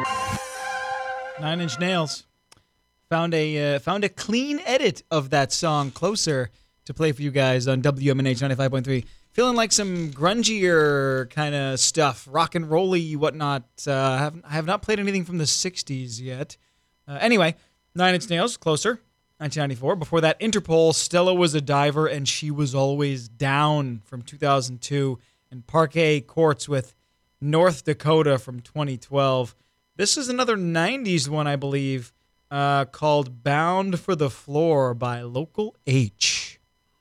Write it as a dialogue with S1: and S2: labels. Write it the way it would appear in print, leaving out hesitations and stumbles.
S1: Nine Inch Nails found a clean edit of that song, Closer, to play for you guys on WMNH 95.3. Feeling like some grungier kind of stuff, rock and rolly, whatnot. I have not played anything from the 60s yet. Anyway, Nine Inch Nails, Closer, 1994. Before that, Interpol, Stella Was a Diver and She Was Always Down from 2002. And Parquet Courts with North Dakota from 2012. This is another 90s one, I believe, called Bound for the Floor by Local H.